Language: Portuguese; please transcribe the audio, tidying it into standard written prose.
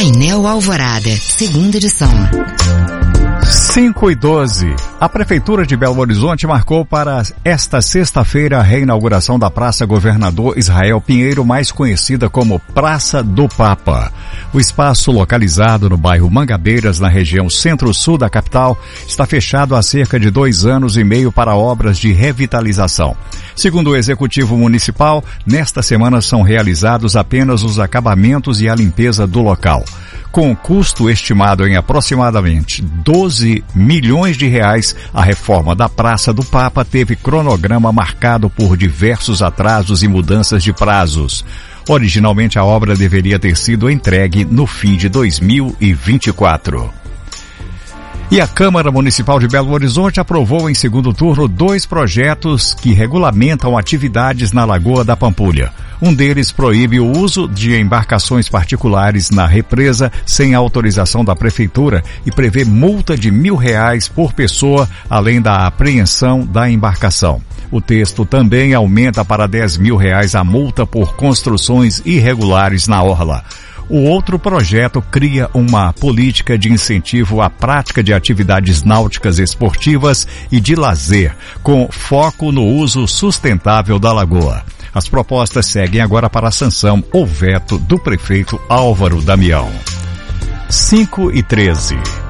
Painel Alvorada, segunda edição. 5:12. A Prefeitura de Belo Horizonte marcou para esta sexta-feira a reinauguração da Praça Governador Israel Pinheiro, mais conhecida como Praça do Papa. O espaço, localizado no bairro Mangabeiras, na região centro-sul da capital, está fechado há cerca de 2 anos e meio para obras de revitalização. Segundo o Executivo Municipal, nesta semana são realizados apenas os acabamentos e a limpeza do local. Com custo estimado em aproximadamente 12 milhões de reais, a reforma da Praça do Papa teve cronograma marcado por diversos atrasos e mudanças de prazos. Originalmente, a obra deveria ter sido entregue no fim de 2024. E a Câmara Municipal de Belo Horizonte aprovou em segundo turno 2 projetos que regulamentam atividades na Lagoa da Pampulha. Um deles proíbe o uso de embarcações particulares na represa sem autorização da Prefeitura e prevê multa de R$1.000 por pessoa, além da apreensão da embarcação. O texto também aumenta para R$10.000 a multa por construções irregulares na orla. O outro projeto cria uma política de incentivo à prática de atividades náuticas esportivas e de lazer, com foco no uso sustentável da lagoa. As propostas seguem agora para a sanção ou veto do prefeito Álvaro Damião. 5:13.